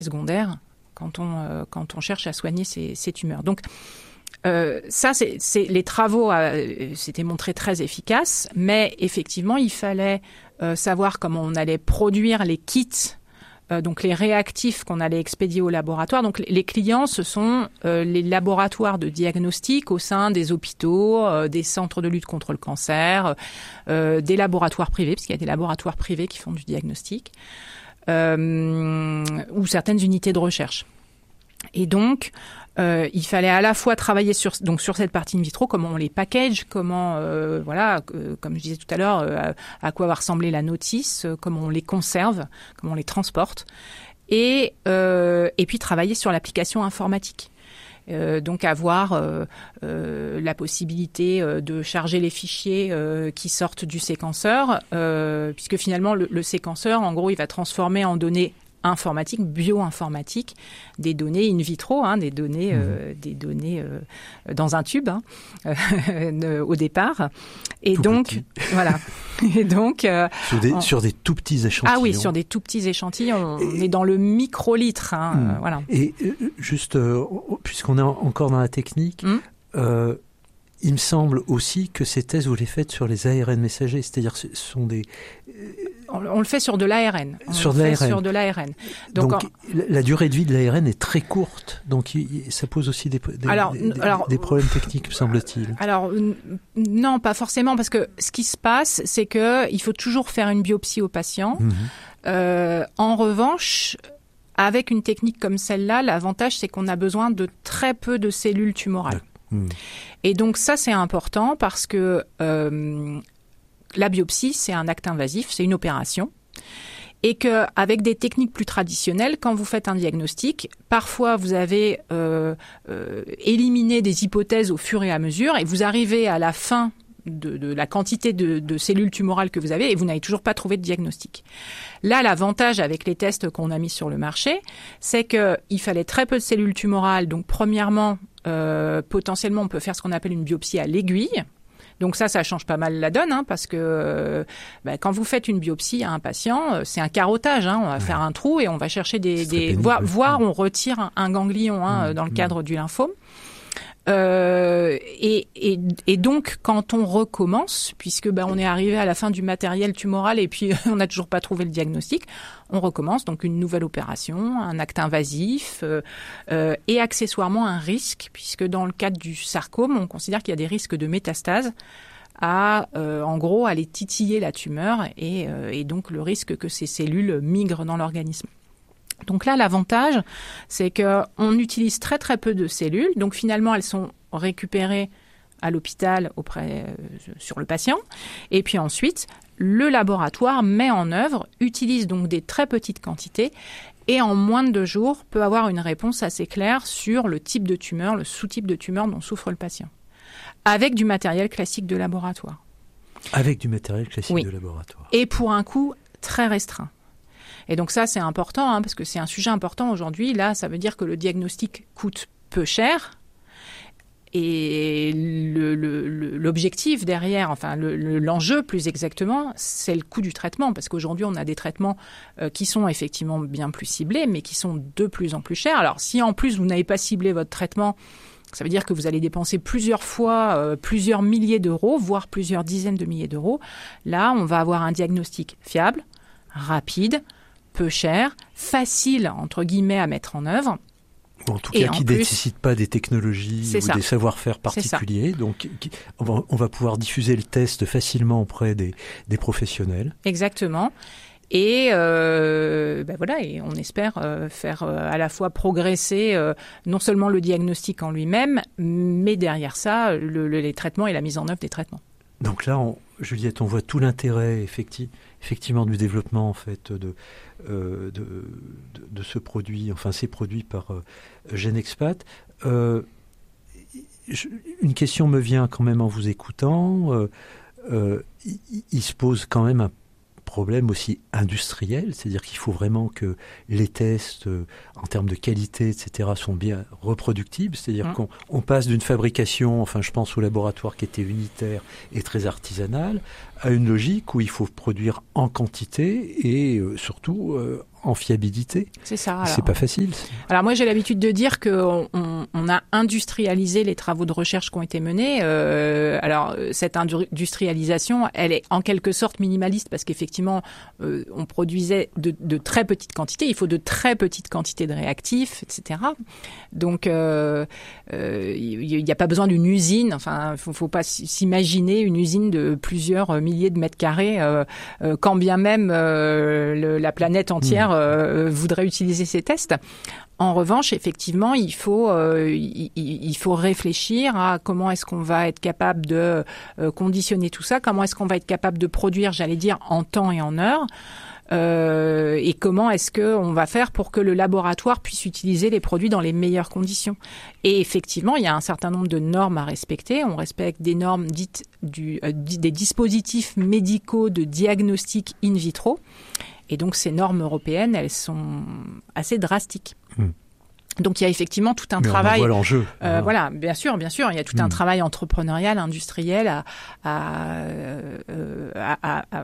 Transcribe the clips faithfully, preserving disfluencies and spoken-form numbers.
secondaires quand on, euh, quand on cherche à soigner ces, ces tumeurs. Donc, euh, ça, c'est, c'est, les travaux euh, s'étaient montrés très efficaces, mais effectivement, il fallait euh, savoir comment on allait produire les kits, euh, donc les réactifs qu'on allait expédier au laboratoire. Donc, les clients, ce sont euh, les laboratoires de diagnostic au sein des hôpitaux, euh, des centres de lutte contre le cancer, euh, des laboratoires privés, puisqu'il y a des laboratoires privés qui font du diagnostic. Euh, ou certaines unités de recherche. Et donc, euh, il fallait à la fois travailler sur donc sur cette partie in vitro, comment on les package, comment euh, voilà, euh, comme je disais tout à l'heure, euh, à, à quoi va ressembler la notice, euh, comment on les conserve, comment on les transporte, et euh, et puis travailler sur l'application informatique. Euh, donc avoir euh, euh, la possibilité euh, de charger les fichiers euh, qui sortent du séquenceur, euh, puisque finalement le, le séquenceur, en gros, il va transformer en données informatiques, bio-informatiques, des données in vitro, hein, des données, euh, mmh. des données euh, dans un tube hein, euh, au départ. Et tout donc, petit. voilà. Et donc euh, sur, des, en... sur des tout petits échantillons. Ah oui, sur des tout petits échantillons. On et... est dans le microlitre. Hein, mmh. euh, voilà. Et euh, juste, euh, puisqu'on est encore dans la technique, mmh. euh, il me semble aussi que ces thèses, vous les faites sur les A R N messagers, c'est-à-dire ce sont des... On, on le fait sur de l'A R N. On sur le de fait l'A R N. Sur de l'A R N. Donc, donc en... la durée de vie de l'A R N est très courte, donc il, ça pose aussi des, des, alors, des, des, alors, des problèmes techniques, me semble-t-il. Alors n- non, pas forcément, parce que ce qui se passe, c'est que il faut toujours faire une biopsie au patient. Mmh. Euh, en revanche, avec une technique comme celle-là, l'avantage, c'est qu'on a besoin de très peu de cellules tumorales. Mmh. Et donc ça, c'est important parce que euh, la biopsie, c'est un acte invasif, c'est une opération. Et qu'avec des techniques plus traditionnelles, quand vous faites un diagnostic, parfois vous avez euh, euh, éliminé des hypothèses au fur et à mesure et vous arrivez à la fin de, de la quantité de, de cellules tumorales que vous avez et vous n'avez toujours pas trouvé de diagnostic. Là, l'avantage avec les tests qu'on a mis sur le marché, c'est qu'il fallait très peu de cellules tumorales. Donc, premièrement, euh, potentiellement, on peut faire ce qu'on appelle une biopsie à l'aiguille. Donc ça, ça change pas mal la donne, hein, parce que euh, bah, quand vous faites une biopsie à un patient, euh, c'est un carottage. Hein, on va ouais. faire un trou et on va chercher des... des voire, voire on retire un, un ganglion hein, mmh, dans le cadre mmh. du lymphome. Euh, et, et, et donc, quand on recommence, puisque bah, on est arrivé à la fin du matériel tumoral et puis on n'a toujours pas trouvé le diagnostic, on recommence donc une nouvelle opération, un acte invasif euh, euh, et accessoirement un risque, puisque dans le cadre du sarcome, on considère qu'il y a des risques de métastase à, euh, en gros, aller titiller la tumeur et, euh, et donc le risque que ces cellules migrent dans l'organisme. Donc là, l'avantage, c'est qu'on utilise très très peu de cellules. Donc finalement, elles sont récupérées à l'hôpital auprès euh, sur le patient. Et puis ensuite, le laboratoire met en œuvre, utilise donc des très petites quantités et en moins de deux jours peut avoir une réponse assez claire sur le type de tumeur, le sous-type de tumeur dont souffre le patient, avec du matériel classique de laboratoire. Avec du matériel classique oui. de laboratoire. Et pour un coût très restreint. Et donc ça, c'est important, hein, parce que c'est un sujet important aujourd'hui. Là, ça veut dire que le diagnostic coûte peu cher. Et le, le, le, l'objectif derrière, enfin le, le, l'enjeu plus exactement, c'est le coût du traitement. Parce qu'aujourd'hui, on a des traitements euh, qui sont effectivement bien plus ciblés, mais qui sont de plus en plus chers. Alors si en plus, vous n'avez pas ciblé votre traitement, ça veut dire que vous allez dépenser plusieurs fois euh, plusieurs milliers d'euros, voire plusieurs dizaines de milliers d'euros. Là, on va avoir un diagnostic fiable, rapide, peu cher, facile, entre guillemets, à mettre en œuvre. En tout cas, qui ne nécessite pas des technologies ou ça. des savoir-faire particuliers. Donc, qui, on, va, on va pouvoir diffuser le test facilement auprès des, des professionnels. Exactement. Et euh, ben voilà, et on espère euh, faire euh, à la fois progresser euh, non seulement le diagnostic en lui-même, mais derrière ça, le, le, les traitements et la mise en œuvre des traitements. Donc là, on, Juliette, on voit tout l'intérêt effecti, effectivement du développement en fait de, euh, de, de, de ce produit, enfin ces produits par euh, Genexpat. Euh, je, une question me vient quand même en vous écoutant. Euh, euh, il, il se pose quand même un problème aussi industriel, c'est-à-dire qu'il faut vraiment que les tests euh, en termes de qualité, et cetera, sont bien reproductibles, c'est-à-dire mmh. qu'on on passe d'une fabrication, enfin je pense au laboratoire qui était unitaire et très artisanal, à une logique où il faut produire en quantité et euh, surtout euh, en fiabilité. C'est ça. Alors, c'est pas facile. Alors moi j'ai l'habitude de dire qu'on on, on a industrialisé les travaux de recherche qui ont été menés. Euh, alors cette industrialisation, elle est en quelque sorte minimaliste parce qu'effectivement euh, on produisait de, de très petites quantités. Il faut de très petites quantités de réactifs, et cetera. Donc euh, euh, il n'y a pas besoin d'une usine. Enfin, faut, faut pas s'imaginer une usine de plusieurs milliers de mètres carrés, euh, euh, quand bien même euh, le, la planète entière euh, voudrait utiliser ces tests. En revanche, effectivement, il faut euh, il, il faut réfléchir à comment est-ce qu'on va être capable de euh, conditionner tout ça, comment est-ce qu'on va être capable de produire, j'allais dire, en temps et en heure. Euh, et comment est-ce que on va faire pour que le laboratoire puisse utiliser les produits dans les meilleures conditions. Et effectivement, il y a un certain nombre de normes à respecter. On respecte des normes dites du, euh, des dispositifs médicaux de diagnostic in vitro. Et donc, ces normes européennes, elles sont assez drastiques. Mmh. Donc, il y a effectivement tout un Mais travail. On voit l'enjeu. Euh, ah. Voilà, bien sûr, bien sûr. Il y a tout mmh. un travail entrepreneurial, industriel à, à, euh, à, à, à,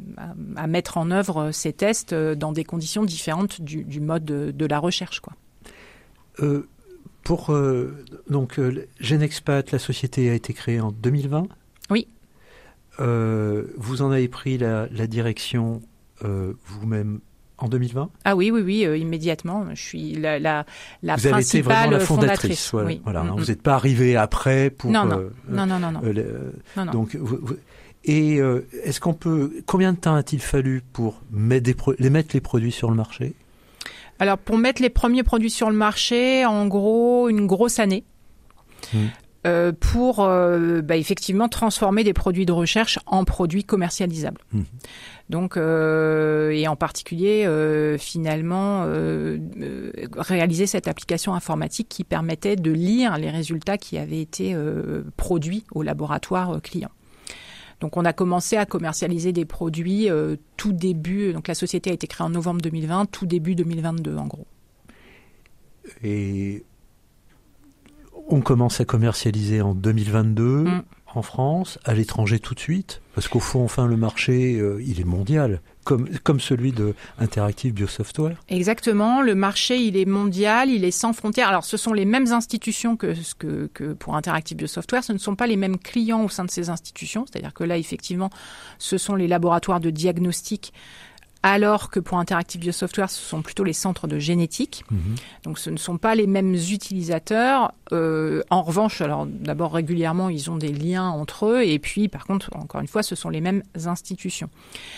à mettre en œuvre ces tests dans des conditions différentes du, du mode de, de la recherche, quoi. Euh, pour euh, donc euh, Genexpat, la société a été créée en deux mille vingt. Oui. Euh, vous en avez pris la, la direction euh, vous-même. En deux mille vingt ? Ah oui, oui, oui, euh, immédiatement. Je suis la, la, la vous principale avez été vraiment la fondatrice. fondatrice. Voilà, oui. voilà, mm-hmm. hein, vous n'êtes pas arrivé après pour. Non, non, euh, non, non, non, non. Euh, non, non. Donc, vous, vous, et euh, est-ce qu'on peut Combien de temps a-t-il fallu pour mettre des pro- les mettre les produits sur le marché ? Alors, pour mettre les premiers produits sur le marché, en gros, une grosse année. Mmh. Euh, pour euh, bah, effectivement transformer des produits de recherche en produits commercialisables. Mmh. Donc, euh, et en particulier, euh, finalement, euh, euh, réaliser cette application informatique qui permettait de lire les résultats qui avaient été euh, produits au laboratoire euh, client. Donc, on a commencé à commercialiser des produits euh, tout début. Donc, la société a été créée en novembre deux mille vingt, tout début deux mille vingt-deux, en gros. Et on commence à commercialiser en deux mille vingt-deux mmh. en France, à l'étranger tout de suite, parce qu'au fond, enfin, le marché, euh, il est mondial, comme, comme celui de Interactive Biosoftware. Exactement, le marché, il est mondial, il est sans frontières. Alors, ce sont les mêmes institutions que, que, que pour Interactive Biosoftware, ce ne sont pas les mêmes clients au sein de ces institutions, c'est-à-dire que là, effectivement, ce sont les laboratoires de diagnostic, alors que pour Interactive Biosoftware, ce sont plutôt les centres de génétique. Mmh. Donc, ce ne sont pas les mêmes utilisateurs. Euh, en revanche, alors d'abord, régulièrement, ils ont des liens entre eux. Et puis, par contre, encore une fois, ce sont les mêmes institutions.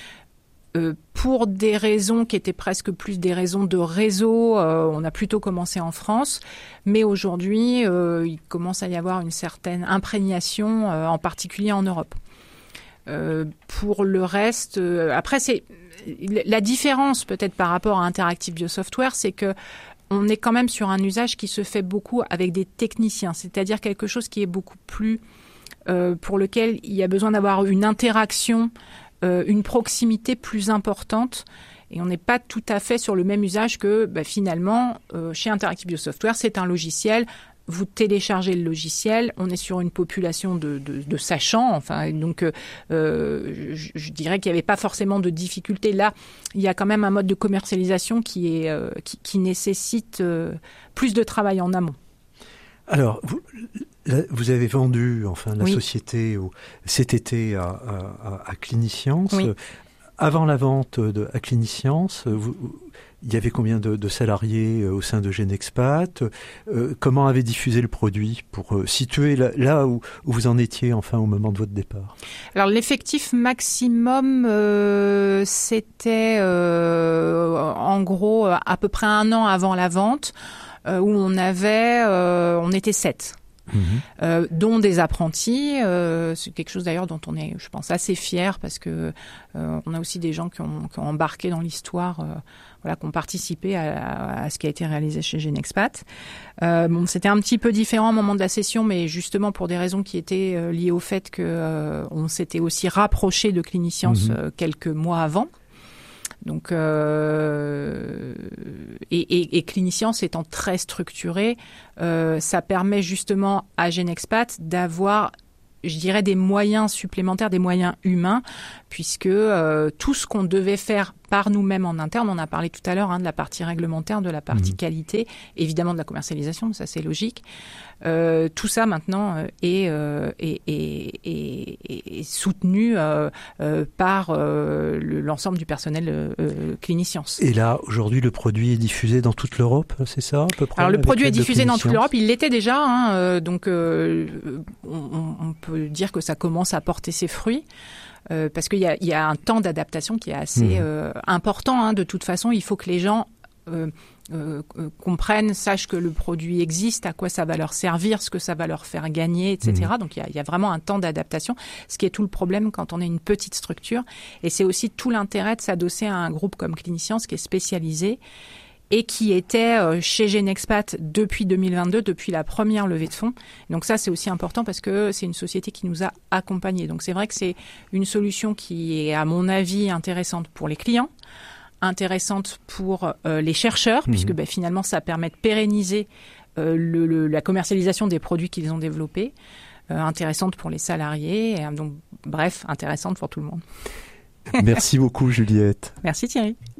Euh, pour des raisons qui étaient presque plus des raisons de réseau, euh, on a plutôt commencé en France. Mais aujourd'hui, euh, il commence à y avoir une certaine imprégnation, euh, en particulier en Europe. Euh, pour le reste, euh, après, c'est la différence peut-être par rapport à Interactive Biosoftware, c'est que on est quand même sur un usage qui se fait beaucoup avec des techniciens, c'est-à-dire quelque chose qui est beaucoup plus euh, pour lequel il y a besoin d'avoir une interaction, euh, une proximité plus importante. Et on n'est pas tout à fait sur le même usage que bah, finalement euh, chez Interactive Biosoftware, c'est un logiciel. Vous téléchargez le logiciel, on est sur une population de, de, de sachants, enfin, donc euh, je, je dirais qu'il n'y avait pas forcément de difficulté. Là, il y a quand même un mode de commercialisation qui, est, euh, qui, qui nécessite euh, plus de travail en amont. Alors, vous, là, vous avez vendu enfin la oui. société au, cet été à, à, à Cliniscience. Oui. Avant la vente de, à Cliniscience, vous, il y avait combien de, de salariés au sein de Genexpat ? euh, Comment avez diffusé le produit pour euh, situer là, là où, où vous en étiez enfin au moment de votre départ ? Alors l'effectif maximum, euh, c'était euh, en gros à peu près un an avant la vente, euh, où on avait, euh, on était sept. Mmh. Euh, dont des apprentis. Euh, c'est quelque chose d'ailleurs dont on est, je pense, assez fier parce que euh, on a aussi des gens qui ont, qui ont embarqué dans l'histoire, euh, voilà, qui ont participé à, à ce qui a été réalisé chez Genexpat. Euh, bon, c'était un petit peu différent au moment de la session, mais justement pour des raisons qui étaient euh, liées au fait que euh, on s'était aussi rapproché de Cliniscience mmh. euh, quelques mois avant. Donc, euh, et, et, et Cliniscience étant très structuré, euh, ça permet justement à Genexpat d'avoir, je dirais, des moyens supplémentaires, des moyens humains, puisque euh, tout ce qu'on devait faire par nous-mêmes en interne. On a parlé tout à l'heure hein, de la partie réglementaire, de la partie mmh. qualité, évidemment de la commercialisation, ça c'est logique. Euh, tout ça maintenant euh, est, euh, est, est, est, est soutenu euh, euh, par euh, le, l'ensemble du personnel euh, Cliniscience. Et là, aujourd'hui, le produit est diffusé dans toute l'Europe, c'est ça à peu près? Alors le produit est diffusé dans toute l'Europe, il l'était déjà, hein, euh, donc euh, on, on peut dire que ça commence à porter ses fruits. Euh, parce qu'il y a, il y a un temps d'adaptation qui est assez mmh. euh, important. Hein, de toute façon, il faut que les gens euh, euh, comprennent, sachent que le produit existe, à quoi ça va leur servir, ce que ça va leur faire gagner, et cetera. Mmh. Donc il y a, il y a vraiment un temps d'adaptation, ce qui est tout le problème quand on est une petite structure. Et c'est aussi tout l'intérêt de s'adosser à un groupe comme Cliniscience qui est spécialisé et qui était chez Genexpat depuis deux mille vingt-deux, depuis la première levée de fonds. Donc ça, c'est aussi important parce que c'est une société qui nous a accompagnés. Donc c'est vrai que c'est une solution qui est, à mon avis, intéressante pour les clients, intéressante pour euh, les chercheurs, mmh. puisque ben, finalement, ça permet de pérenniser euh, le, le, la commercialisation des produits qu'ils ont développés, euh, intéressante pour les salariés, et, donc bref, intéressante pour tout le monde. Merci beaucoup, Juliette. Merci Thierry.